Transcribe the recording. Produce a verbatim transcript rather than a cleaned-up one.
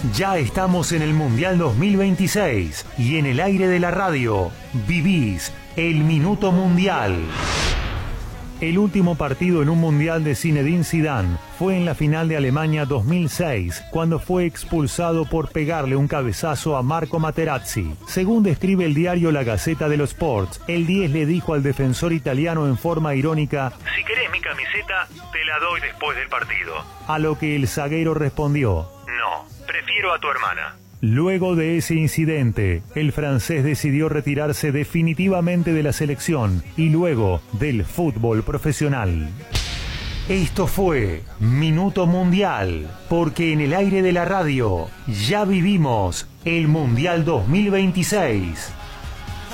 Ya estamos en el Mundial dos mil veintiséis y en el aire de la radio vivís el Minuto Mundial. El último partido en un Mundial de Zinedine Zidane fue en la final de Alemania dos mil seis, cuando fue expulsado por pegarle un cabezazo a Marco Materazzi. Según describe el diario La Gazzetta dello Sport, el diez le dijo al defensor italiano en forma irónica: "Si querés mi camiseta, te la doy después del partido". A lo que el zaguero respondió: "No, prefiero a tu hermana". Luego de ese incidente, el francés decidió retirarse definitivamente de la selección y luego del fútbol profesional. Esto fue Minuto Mundial, porque en el aire de la radio ya vivimos el Mundial dos mil veintiséis.